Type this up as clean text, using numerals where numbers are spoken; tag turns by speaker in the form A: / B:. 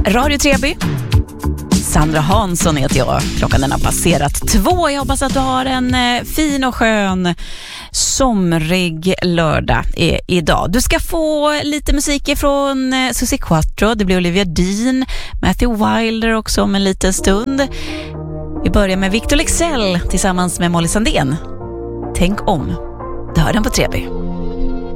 A: Radio Treby. Sandra Hansson heter jag. Klockan den har passerat 2. Jag hoppas att du har en fin och skön somrig lördag idag. Du ska få lite musik från Susie Quattro. Det blir Olivia Dean, Matthew Wilder också om en liten stund. Vi börjar med Victor Leksell tillsammans med Molly Sandén. Tänk om. Du hör den på Treby.